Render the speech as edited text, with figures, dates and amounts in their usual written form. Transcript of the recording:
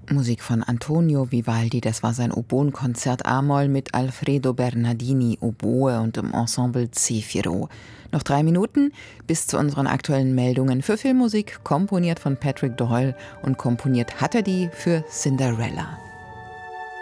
Musik von Antonio Vivaldi, das war sein Oboenkonzert A-Moll mit Alfredo Bernardini, Oboe und im Ensemble Zefiro. Noch 3 Minuten bis zu unseren aktuellen Meldungen für Filmmusik, komponiert von Patrick Doyle und komponiert hat er die für Cinderella.